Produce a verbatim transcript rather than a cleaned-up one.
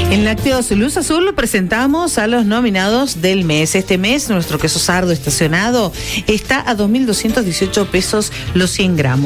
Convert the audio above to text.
En Lácteos Luz Azul presentamos a los nominados del mes. Este mes nuestro queso sardo estacionado está a dos mil doscientos dieciocho pesos los cien gramos.